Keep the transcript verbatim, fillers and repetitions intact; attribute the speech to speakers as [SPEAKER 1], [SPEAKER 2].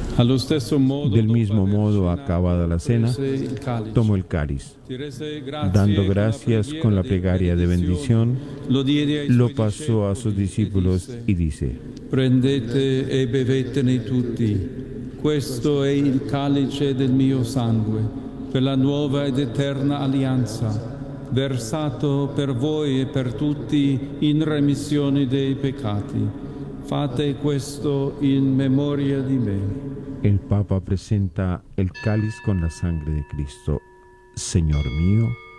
[SPEAKER 1] Del mismo modo, acabada la cena, tomó el cáliz. Dando gracias con la plegaria de bendición, lo pasó a sus discípulos y dice:
[SPEAKER 2] Prendete e bevetene tutti. Questo è il calice del mio sangue, per la nuova ed eterna alleanza, versato per voi e per tutti in remissione dei peccati. Fate questo in memoria di me.
[SPEAKER 1] El Papa presenta el cáliz con la sangre de Cristo. Señor mío